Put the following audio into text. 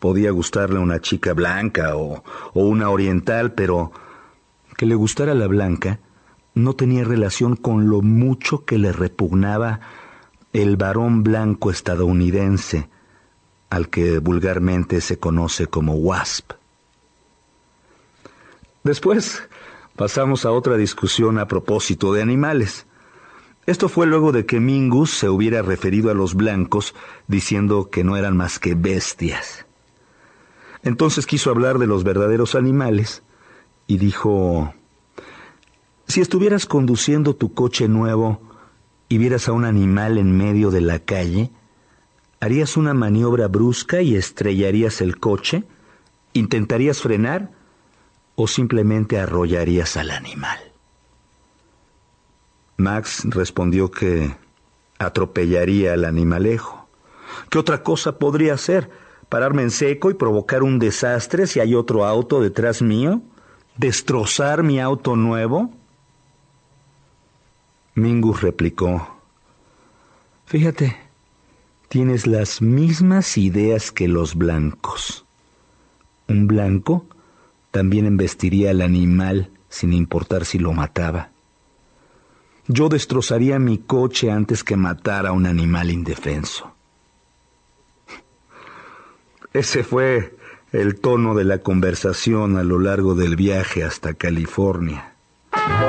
podía gustarle una chica blanca o una oriental, pero que le gustara la blanca no tenía relación con lo mucho que le repugnaba el varón blanco estadounidense, al que vulgarmente se conoce como WASP. Después pasamos a otra discusión a propósito de animales. Esto fue luego de que Mingus se hubiera referido a los blancos diciendo que no eran más que bestias. Entonces quiso hablar de los verdaderos animales y dijo: si estuvieras conduciendo tu coche nuevo y vieras a un animal en medio de la calle, ¿harías una maniobra brusca y estrellarías el coche? ¿Intentarías frenar o simplemente arrollarías al animal? Max respondió que atropellaría al animalejo. ¿Qué otra cosa podría hacer? ¿Pararme en seco y provocar un desastre si hay otro auto detrás mío? ¿Destrozar mi auto nuevo? Mingus replicó: fíjate, tienes las mismas ideas que los blancos. Un blanco también embestiría al animal sin importar si lo mataba. Yo destrozaría mi coche antes que matar a un animal indefenso. Ese fue el tono de la conversación a lo largo del viaje hasta California.